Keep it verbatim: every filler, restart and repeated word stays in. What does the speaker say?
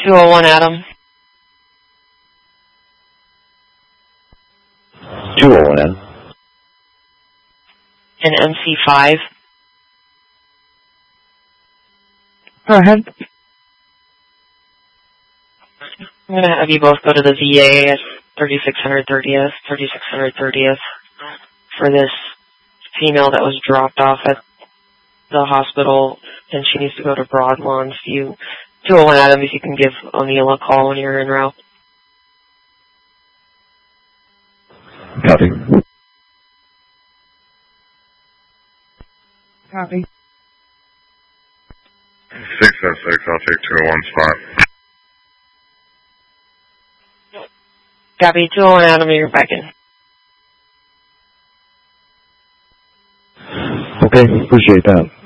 two oh one Adam. two oh one Adam. And M C five. Go ahead. I'm going to have you both go to the V A at thirty-six hundred thirtieth, thirty-six hundred thirtieth for this female that was dropped off at the hospital, and she needs to go to Broadlawn. If you, two oh one Adam, if you can give O'Neill a call when you're en route. Copy. Copy. six oh six, I'll take two oh one spot. Copy, two oh one Adam, you're back in. Okay, appreciate that.